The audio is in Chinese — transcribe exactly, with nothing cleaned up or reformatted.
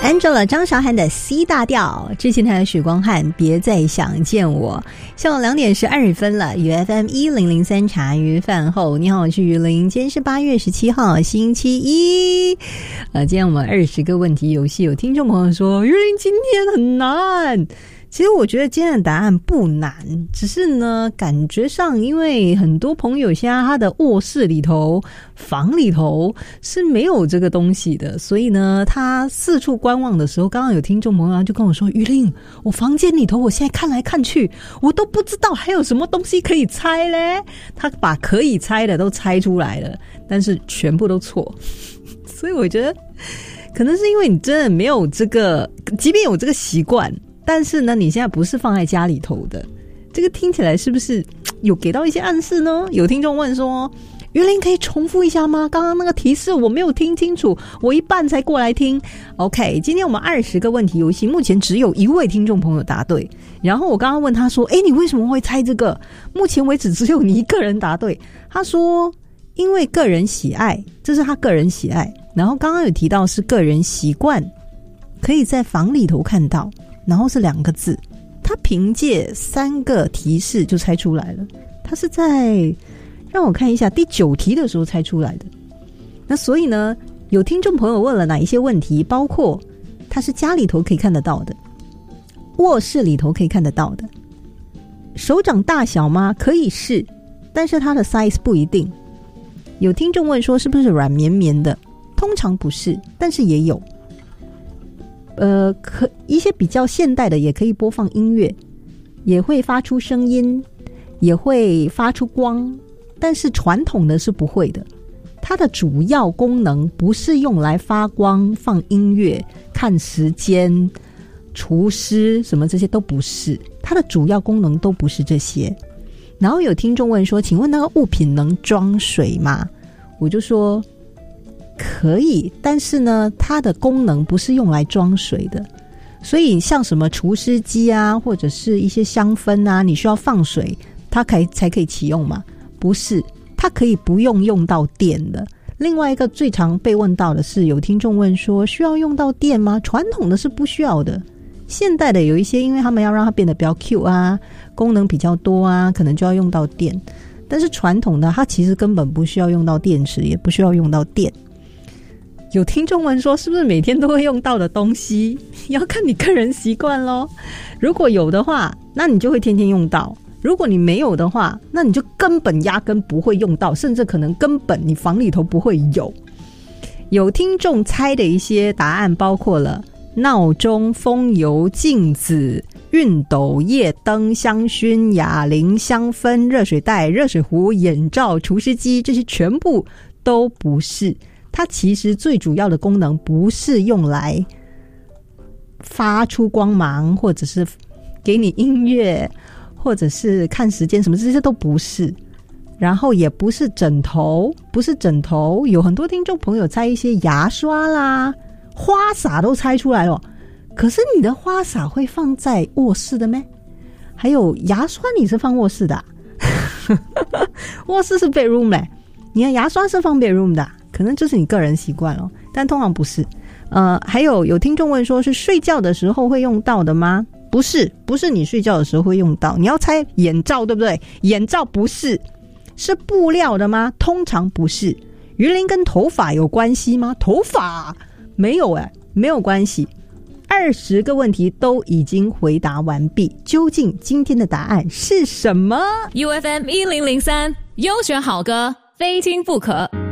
Angela 张韶涵的 C 大调，之前台的许光汉别再想见我。下午两点十二分了，与 F M 一零零三茶余饭后，你好，我是于林，今天是八月十七号星期一。呃，今天我们二十个问题游戏，有听众朋友说于林今天很难。其实我觉得今天的答案不难，只是呢感觉上因为很多朋友现在他的卧室里头房里头是没有这个东西的，所以呢他四处观望的时候，刚刚有听众朋友就跟我说，于玲，我房间里头我现在看来看去我都不知道还有什么东西可以猜嘞。他把可以猜的都猜出来了，但是全部都错。所以我觉得可能是因为你真的没有这个，即便有这个习惯，但是呢你现在不是放在家里头的，这个听起来是不是有给到一些暗示呢？有听众问说，于林可以重复一下吗？刚刚那个提示我没有听清楚，我一半才过来听。 OK， 今天我们二十个问题游戏，目前只有一位听众朋友答对，然后我刚刚问他说，诶，你为什么会猜这个？目前为止只有你一个人答对。他说因为个人喜爱，这是他个人喜爱，然后刚刚有提到是个人习惯，可以在房里头看到，然后是两个字，他凭借三个提示就猜出来了。他是在让我看一下第九题的时候猜出来的。那所以呢，有听众朋友问了哪一些问题，包括他是家里头可以看得到的，卧室里头可以看得到的，手掌大小吗？可以是，但是它的 size 不一定。有听众问说是不是软绵绵的，通常不是，但是也有。呃，可一些比较现代的也可以播放音乐，也会发出声音，也会发出光，但是传统的是不会的。它的主要功能不是用来发光、放音乐、看时间、除湿什么，这些都不是，它的主要功能都不是这些。然后有听众问说，请问那个物品能装水吗？我就说可以，但是呢它的功能不是用来装水的。所以像什么除湿机啊，或者是一些香氛啊，你需要放水它可以才可以启用嘛？不是，它可以不用用到电的。另外一个最常被问到的是，有听众问说需要用到电吗？传统的是不需要的，现代的有一些因为他们要让它变得比较 Q 啊，功能比较多啊，可能就要用到电。但是传统的它其实根本不需要用到电池，也不需要用到电。有听众问说是不是每天都会用到的东西，要看你个人习惯咯。如果有的话，那你就会天天用到，如果你没有的话，那你就根本压根不会用到，甚至可能根本你房里头不会有。有听众猜的一些答案包括了闹钟、风油、镜子、熨斗、夜灯、香薰、哑铃、香氛、热水袋、热水壶、眼罩、除湿机，这些全部都不是。它其实最主要的功能不是用来发出光芒，或者是给你音乐，或者是看时间什么，这些都不是。然后也不是枕头，不是枕头。有很多听众朋友猜一些牙刷啦、花洒都猜出来了，可是你的花洒会放在卧室的咩？还有牙刷你是放卧室的、啊、卧室是 bedroom 嘞，你的牙刷是放 bedroom 的、啊，可能就是你个人习惯了，但通常不是。呃，还有有听众问说是睡觉的时候会用到的吗？不是，不是你睡觉的时候会用到。你要猜眼罩对不对？眼罩不是。是布料的吗？通常不是。鱼鳞跟头发有关系吗？头发没有哎，没有关系。二十个问题都已经回答完毕，究竟今天的答案是什么？ U F M 一零零三优选好歌，非听不可。